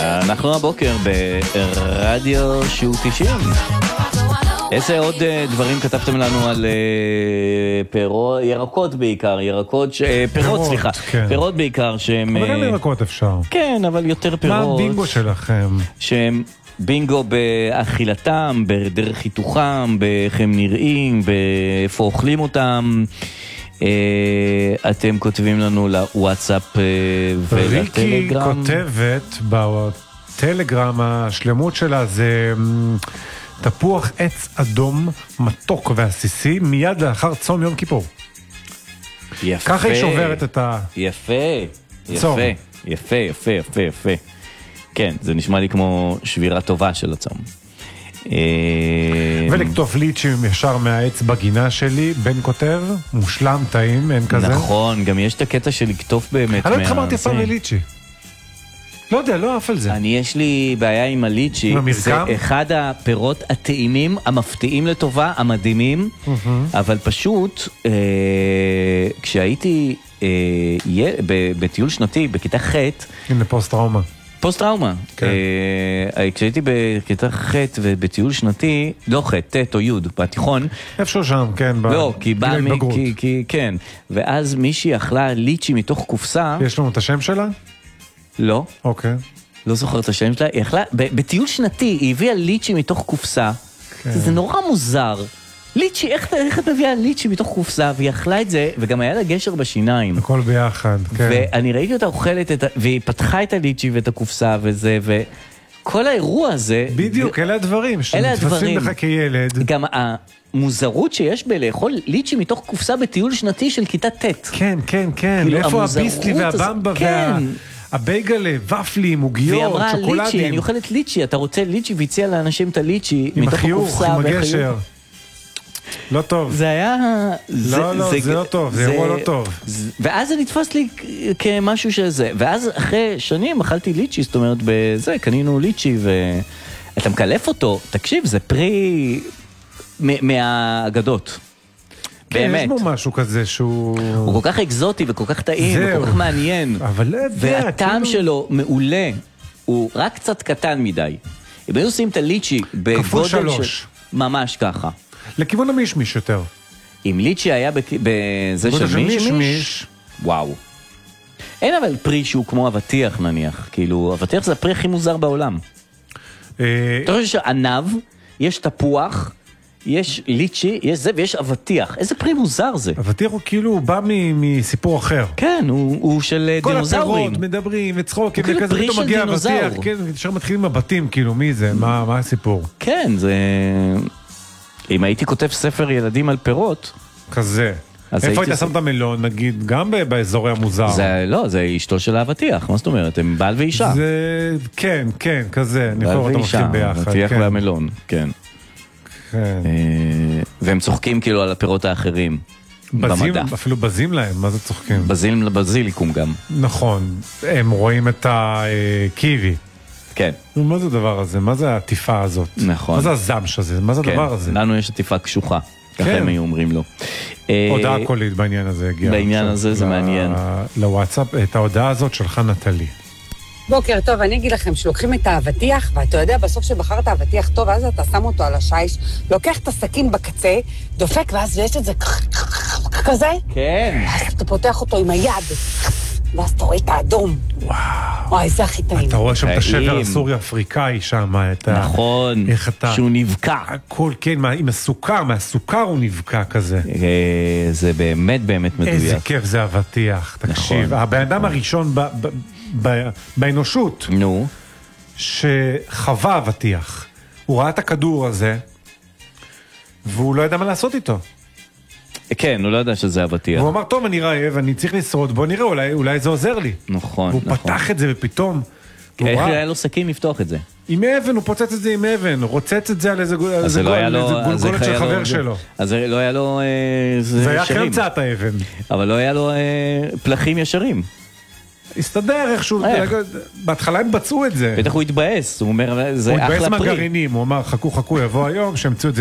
אנחנו הבוקר ברדיו שהוא 90. איזה עוד דברים כתבתם לנו על פירות, ירקות בעיקר, פירות, סליחה, פירות בעיקר שהם... אבל גם ירקות אפשר. כן, אבל יותר פירות. מה הבינגו שלכם? שהם בינגו באכילתם, בדרך חיתוכם, באיך הם נראים, באיפה אוכלים אותם. אתם כותבים לנו לוואטסאפ ולטלגרם. ריקי כותבת בטלגרם, השלמות שלה זה תפוח עץ אדום מתוק ועסיסי מיד לאחר צום יום כיפור. יפה. ככה היא שוברת את צום. יפה. כן, זה נשמע לי כמו שבירה טובה של הצום. ולכתוב ליצ'ים ישר מהעץ בגינה שלי, בן כותב, מושלם, טעים, אין כזה. נכון, גם יש את הקטע של לכתוב באמת. אני לא התחברתי פעם לליצ'י. לא יודע, לא אף על זה. יש לי בעיה עם הליצ'י. זה אחד הפירות הטעימים, המפתיעים לטובה, המדהימים, אבל פשוט, כשהייתי בטיול שנתי, בכיתה ח' הנה פוסט-טראומה. פוסט-טראומה. כשהייתי בכיתה ח' ובטיול שנתי, לא ח', ט' או י', בתיכון. איפשהו שם, כן. לא, כי כן. ואז מישהי אכלה ליצ'י מתוך קופסה. יש לנו את השם שלה? לא. אוקיי. לא זוכר את השם שלה. היא אכלה, בטיול שנתי, היא הביאה ליצ'י מתוך קופסה. זה נורא מוזר. ליצ'י, איך את מביאה ליצ'י מתוך קופסה, והיא אכלה את זה, וגם היה לה גשר בשיניים. הכל ביחד, כן. ואני ראיתי אותה אוכלת, והיא פתחה את הליצ'י ואת הקופסה וזה, וכל האירוע הזה... בדיוק, אלה הדברים, שנתפסים לך כילד. גם המוזרות שיש בלאכול ליצ'י מתוך קופסה בטיול שנתי של כיתה ט'. כן. איפה הביסלי והבמבה הבייגלה, ופלים, עוגיות, שוקולדים. והיא אמרה, ליצ'י, אני אוכלת ליצ'י, אתה רוצה ליצ'י, והציע לאנשים את הליצ'י מתוך הקופסה. עם הגשר. לא טוב. זה היה... לא, זה לא טוב, זה אירוע לא טוב. ואז זה נתפס לי כמשהו שזה. ואז אחרי שנים אכלתי ליצ'י, זאת אומרת, בזה, קנינו ליצ'י, ואתה מקלף אותו, תקשיב, זה פרי מהאגדות. באמת. יש בו משהו כזה שהוא... הוא כל כך אקזוטי וכל כך טעים, וכל כך מעניין. והטעם שלו מעולה, הוא רק קצת קטן מדי. אם היו עושים את הליצ'י בגודל כפול 3. ממש ככה. לכיוון המישמיש יותר. אם ליצ'י היה בזה של מישמיש, וואו. אין אבל פרי שהוא כמו אבטיח נניח, כאילו אבטיח זה הפרי הכי מוזר בעולם. אתה חושב שענב, יש תפוח, יש ליצ'י, יש זה ויש אבטיח. איזה פרי מוזר זה. אבטיח הוא כאילו, הוא בא מסיפור אחר. כן, הוא של דינוזאורים. כל הפירות מדברים וצחוקים, וכזה פתאום מגיע אבטיח, כן, ישר מתחילים הבתים, כאילו, מי זה? מה הסיפור? כן, זה... אם הייתי כותב ספר ילדים על פירות... כזה. איפה היית שם את המלון, נגיד, גם באזורי המוזר? לא, זה אשתו של האבטיח, מה זאת אומרת? הם בעל ואישה. כן, כזה. בעל ואישה, האבטיח והמלון, כן. והם צוחקים כאילו על הפירות האחרים. במדע. אפילו בזים להם, מה זה צוחקים? בזים לבזיליקום גם. נכון, הם רואים את הקיבי. כן. מה זה הדבר הזה? מה זה העטיפה הזאת? נכון. מה זה הזמש הזה? מה זה הדבר הזה? לנו יש עטיפה קשוחה, ככה הם היו אומרים לו. הודעה קולית בעניין הזה הגיעה. בעניין הזה זה מעניין. לוואטסאפ, את ההודעה הזאת שלך נטלי. בוקר טוב, אני אגיד לכם שלוקחים את האבטיח, ואתה יודע, בסוף שבחרת האבטיח טוב, אז אתה שם אותו על השיש, לוקח את הסכין בקצה, דופק, ואז יש את זה כזה. כן. ואז אתה פותח אותו עם היד, ואז אתה רואה את האדום. וואי, זה הכי טעים. אתה רואה שם את השבר הסורי-אפריקאי שם, נכון, שהוא נבקע. הכל, כן, עם הסוכר, מהסוכר הוא נבקע כזה. זה באמת מדויק. איזה כיף זה אבטיח, תקשיב. הבן אדם הראשון באנושות, שחווה אבטיח, הוא ראה את הכדור הזה, והוא לא ידע מה לעשות איתו. כן, הוא לא יודע שזה אבטיח. הוא אמר, טוב, אני רעב, אני צריך לשרוד, בוא נראה, אולי זה עוזר לי. נכון. והוא פתח את זה ופתאום... איך היה לו סכין לפתוח את זה? עם אבן, הוא פוצץ את זה עם אבן, רוצץ את זה על איזה גולגולת של חבר שלו. אז לא היה לו... זה היה אחרי המצאת האבן. אבל לא היה לו פלחים ישרים. הסתדר איכשהו, בהתחלה הם בצעו את זה. בטח הוא התבאס, הוא אומר, זה אחלה פרי. הוא התבאס מהגרעינים, הוא אמר, חכו, יבוא היום, שהמצאו את זה.